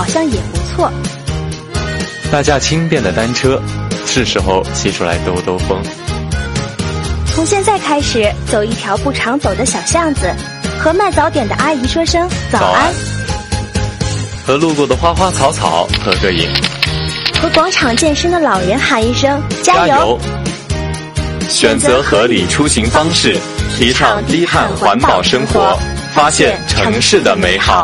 好像也不错。 那架轻便的单车，是时候骑出来兜兜风。 从现在开始，走一条不常走的小巷子，和卖早点的阿姨说声早安， 和路过的花花草草合个影， 和广场健身的老人喊一声加油。 选择合理出行方式，提倡低碳环保生活，发现城市的美好。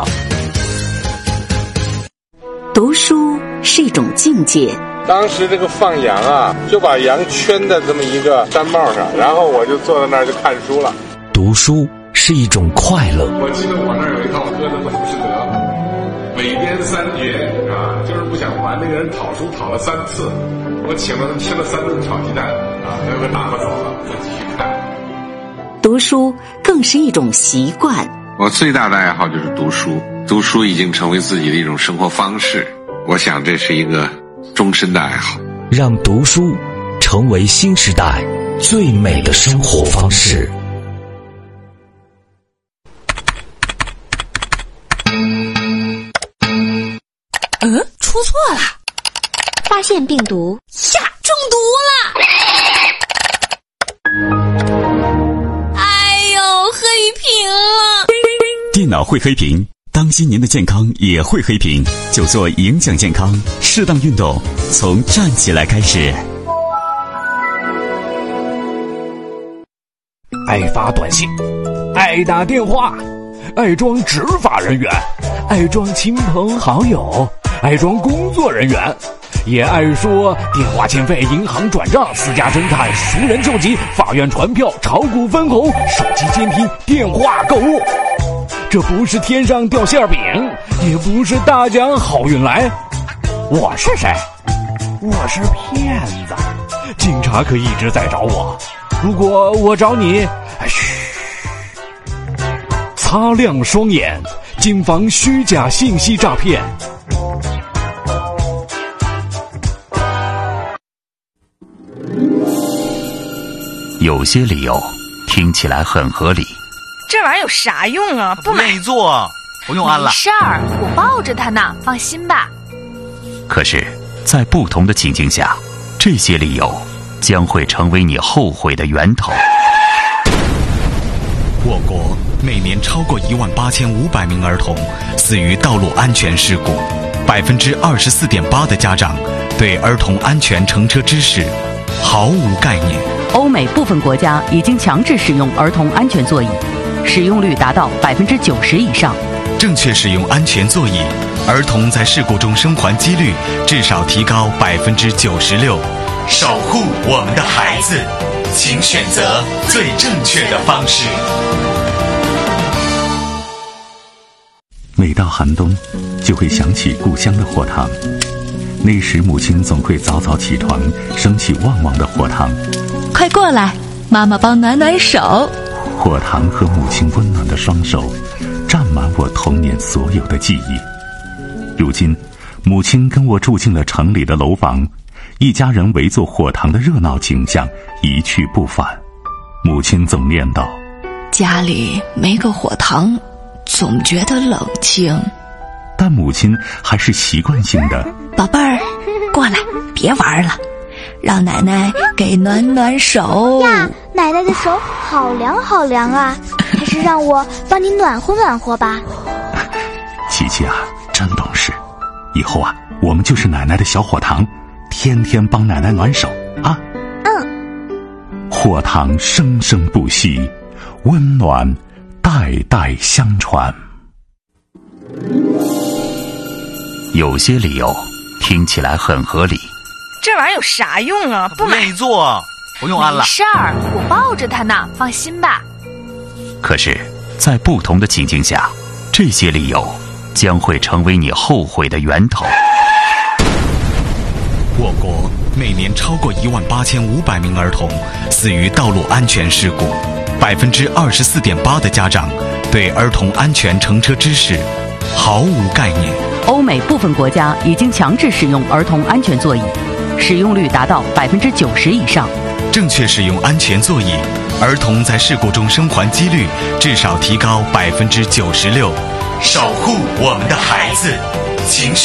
读书是一种境界。 当时这个放羊啊，就把羊圈在这么一个山帽上，然后我就坐在那儿就看书了。 读书是一种快乐。 我记得我那儿有一套歌的浮士德，每编3绝啊，就是不想还那个人讨书讨了3次，我请了他吃了3顿炒鸡蛋啊，那个打发走了，我继续看。 读书更是一种习惯。 我最大的爱好就是读书，读书已经成为自己的一种生活方式，我想这是一个终身的爱好。 让读书成为新时代最美的生活方式。 出错了， 发现病毒呀，中毒了！哎呦，黑屏了！ 电脑会黑屏，当心您的健康也会黑屏，就做影响健康，适当运动，从站起来开始。 爱发短信，爱打电话，爱装执法人员，爱装亲朋好友，爱装工作人员，也爱说电话欠费、银行转账、私家侦探、熟人救急、法院传票、炒股分红、手机监听、电话购物。这不是天上掉馅饼，也不是大奖好运来。我是谁？我是骗子。警察可一直在找我，如果我找你，嘘，擦亮双眼，谨防虚假信息诈骗。 有些理由听起来很合理。 这玩意儿有啥用啊？不愿意做，不用安了。 没事儿，我抱着它呢，放心吧。 可是，在不同的情境下，这些理由将会成为你后悔的源头。 我国每年超过18500名儿童死于道路安全事故，24.8%的家长对儿童安全乘车知识毫无概念。 欧美部分国家已经强制使用儿童安全座椅，使用率达到90%以上。 正确使用安全座椅，儿童在事故中生还几率至少提高96%。守护我们的孩子，请选择最正确的方式。 每到寒冬，就会想起故乡的火塘。那时母亲总会早早起床，升起旺旺的火塘。 快过来，妈妈帮暖暖手。 火塘和母亲温暖的双手，占满我童年所有的记忆。如今，母亲跟我住进了城里的楼房，一家人围坐火塘的热闹景象一去不返。母亲总念叨： 家里没个火塘，总觉得冷清。 但母亲还是习惯性的： 宝贝儿，过来，别玩了，让奶奶给暖暖手呀。奶奶的手好凉好凉啊，还是让我帮你暖和暖和吧。 琪琪啊，真懂事，以后啊，我们就是奶奶的小火塘，天天帮奶奶暖手啊。火塘生生不息，温暖代代相传。 有些理由听起来很合理。 这玩意儿有啥用啊？不愿意做，不用安了。 没事儿，我抱着它呢，放心吧。 可是，在不同的情境下，这些理由将会成为你后悔的源头。 我国每年超过18500名儿童死于道路安全事故，24.8%的家长对儿童安全乘车知识毫无概念。 欧美部分国家已经强制使用儿童安全座椅，使用率达到90%以上。 正确使用安全座椅，儿童在事故中生还几率至少提高96%。守护我们的孩子，请选